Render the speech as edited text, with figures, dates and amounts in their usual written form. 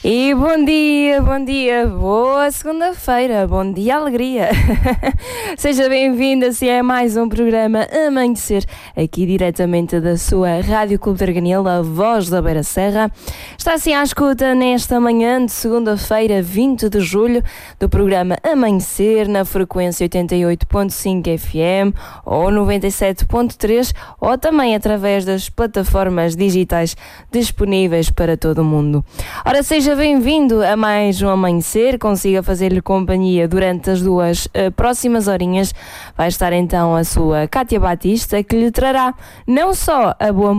E bom dia, boa segunda-feira, bom dia, alegria. Seja bem-vinda, se é mais um programa Amanhecer, aqui diretamente da sua Rádio Clube de Arganil, a voz da Beira Serra. Está assim à escuta nesta manhã de segunda-feira, 20 de julho, do programa Amanhecer, na frequência 88.5 FM ou 97.3, ou também através das plataformas digitais disponíveis para todo o mundo. Ora, seja bem-vindo a mais um Amanhecer, consiga fazer-lhe companhia durante as duas próximas horinhas. Vai estar então a sua Cátia Batista, que lhe trará não só a boa